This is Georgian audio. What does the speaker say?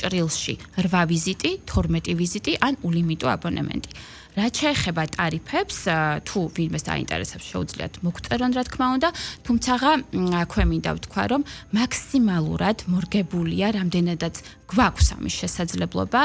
ჭრილში 8 ვიზიტი, 12 ვიზიტი ან ულიმიტო აბონემენტი. რაც შეეხება ტარიფებს, თუ ვინმეს დაინტერესებს, შეუძლიათ მოგწერონ, რა თქმა უნდა, თუმცა აქვე მინდა ვთქვა, რომ მაქსიმალურად მორგებულია, რამდენადაც გვაქვს ამის შესაძლებლობა,